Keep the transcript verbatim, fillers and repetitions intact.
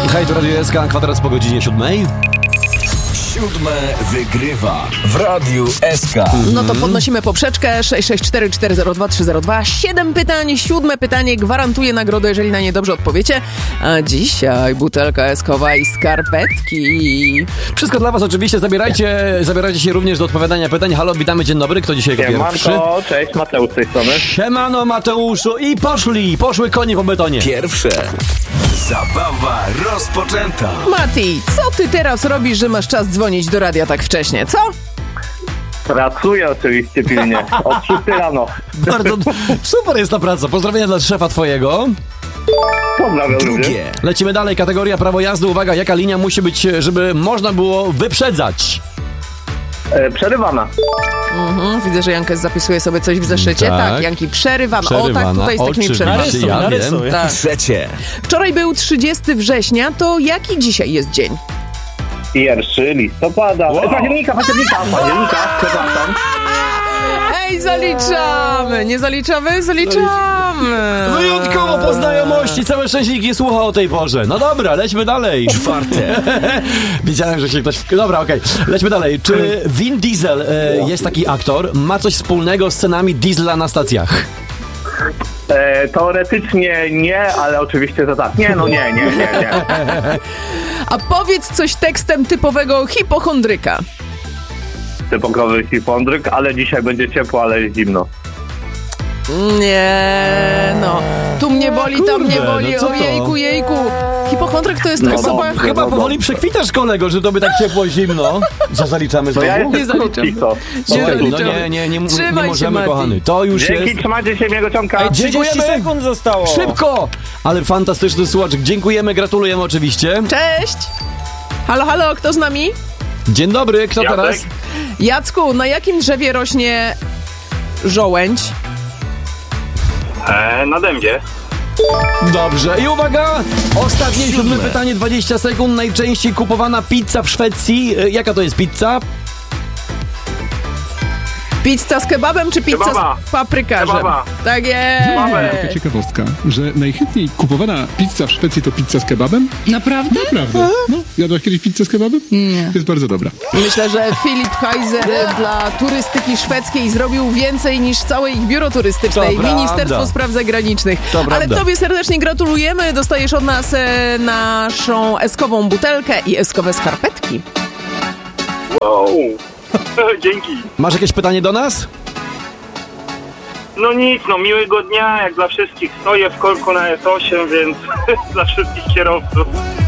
Hej, to Radio S K, kwadrans po godzinie siódmej. Siódme wygrywa w Radiu S K. No to podnosimy poprzeczkę. Sześć sześć cztery cztery zero dwa trzy zero dwa. Siedem pytań. Siódme pytanie gwarantuje nagrodę, jeżeli na nie dobrze odpowiecie. A dzisiaj butelka eskowa i skarpetki. Wszystko dla was oczywiście. Zabierajcie, zabierajcie się również do odpowiadania pytań. Halo, witamy, dzień dobry. Kto dzisiaj jako pierwszy? Siemanko, cześć, Mateusz z tej strony. Siemano, Mateuszu. I poszli, poszły konie po betonie. Pierwsze. Zabawa rozpoczęta. Mati, co ty teraz robisz, że masz czas dzwonić do radia tak wcześnie, co? Pracuję oczywiście pilnie, od szóstej rano. Bardzo super jest ta praca. Pozdrowienia dla szefa twojego. Pozdrawiam również. Drugie. Lecimy dalej. Kategoria prawo jazdy. Uwaga, jaka linia musi być, żeby można było wyprzedzać? E, przerywana. Mhm, widzę, że Jankes zapisuje sobie coś w zeszycie. Tak, Tak. Janki, przerywana. Przerywana. O tak, tutaj z takimi Oczywiście, przerywami. ja wiem. Tak. Trzecie. Wczoraj był trzydziestego września, to jaki dzisiaj jest dzień? Pierwszy listopada. Wow. E, października, października, października, przepraszam. Ej, zaliczamy! Nie zaliczamy? Zaliczamy! Wyjątkowo po znajomości. Całe szczęśnik nie słucha o tej porze. No dobra, lećmy dalej. Czwarte. Widziałem, że się ktoś... Dobra, okej. Okay. Lećmy dalej. Czy Vin Diesel, e, jest taki aktor, ma coś wspólnego z scenami Diesla na stacjach? E, teoretycznie nie, ale oczywiście to tak. Nie, no nie, nie, nie, nie. A powiedz coś tekstem typowego hipochondryka. Typowy hipondryk, ale dzisiaj będzie ciepło, ale jest zimno. Nie, no. Tu mnie boli, tam mnie Kurde, boli. no co to? Ojejku, jejku. Hipochondryk to jest No osoba... dobrze. Chyba no powoli dobrze. przekwitasz, kolego, że to by tak ciepło, zimno. Co zaliczamy No ja znowu? jestem zaliczam. krótki, co? Nie Okej, no zaliczamy. nie, nie, nie, nie, Trzymaj nie się, możemy, Mati. kochany. To już Dzięki, jest... trzymajcie się, miłego ciąka. Ej, dziękujemy. sekund zostało. Szybko! Ale fantastyczny słuchaczek. Dziękujemy, gratulujemy oczywiście. Cześć! Halo, halo, kto z nami? Dzień dobry, kto Jacek. teraz? Jacku, na jakim drzewie rośnie żołędź? E, na dębie. Dobrze. I uwaga! Ostatnie siódme pytanie, dwadzieścia sekund. Najczęściej kupowana pizza w Szwecji. E, Jaka to jest pizza? Pizza z kebabem czy pizza Kebaba. z paprykarzem? Kebaba. Tak Kebabem. jest. Taka ciekawostka, że najchętniej kupowana pizza w Szwecji to pizza z kebabem. Naprawdę? Naprawdę. No, jadłaś kiedyś pizzę z kebabem? Nie. To jest bardzo dobra. Myślę, że Filip Heiser dla turystyki szwedzkiej zrobił więcej niż całe ich biuro turystyczne To i prawda. Ministerstwo Spraw Zagranicznych. To Ale prawda. tobie serdecznie gratulujemy. Dostajesz od nas e, naszą eskową butelkę i eskowe skarpetki. Wow. Dzięki. Masz jakieś pytanie do nas? No nic, no miłego dnia, jak dla wszystkich. Stoję w korku na S osiem, więc dla wszystkich kierowców.